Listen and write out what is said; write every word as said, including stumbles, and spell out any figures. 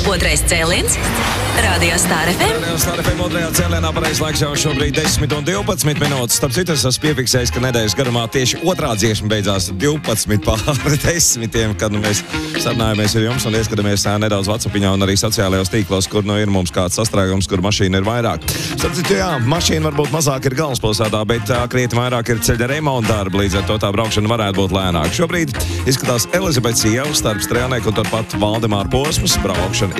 Otrais cēliens. Radio Star F M. Radio Star F M otrajā cēlienā pareiz laiks jau šobrīd desmit un divpadsmit minūtes. Starp citu, es esmu piefiksējis, ka nedēļas garumā tieši otrā dziesma beidzās divpadsmit pāri desmitiem, kad nu, mēs sarunājamies ar jums un ieskatāmies nedaudz WhatsAppiņā un arī sociālajos tīklos, kur nu ir mums kāds sastrēgums, kur mašīna ir vairāk. Starp citu, jā, mašīna varbūt mazāk ir galvaspilsētā, bet uh, krietni vairāk ir ceļa remonta darba, līdz ar to tā braukšana varētu būt lēnāka. Šobrīd izskatās Elizabetes iela starp Strēlnieku un turpat Valdemāra posmus. Braukšana